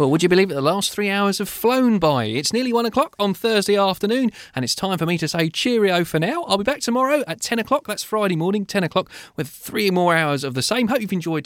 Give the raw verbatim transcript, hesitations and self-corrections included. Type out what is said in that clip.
Well, would you believe it? The last three hours have flown by. It's nearly one o'clock on Thursday afternoon, and it's time for me to say cheerio for now. I'll be back tomorrow at ten o'clock. That's Friday morning, ten o'clock, with three more hours of the same. Hope you've enjoyed